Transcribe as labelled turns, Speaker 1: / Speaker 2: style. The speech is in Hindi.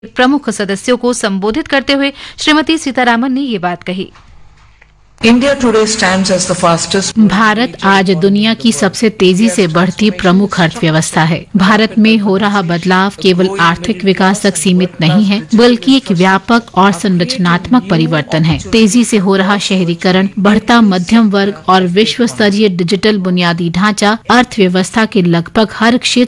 Speaker 1: प्रमुख सदस्यों को संबोधित करते हुए श्रीमती सीतारामन ने ये बात कही।
Speaker 2: भारत आज दुनिया की सबसे तेजी से बढ़ती प्रमुख अर्थव्यवस्था है। भारत में हो रहा बदलाव केवल आर्थिक विकास तक सीमित नहीं है, बल्कि एक व्यापक और संरचनात्मक परिवर्तन है। तेजी से हो रहा शहरीकरण, बढ़ता मध्यम वर्ग और विश्व स्तरीय डिजिटल बुनियादी ढांचा अर्थव्यवस्था के लगभग हर क्षेत्र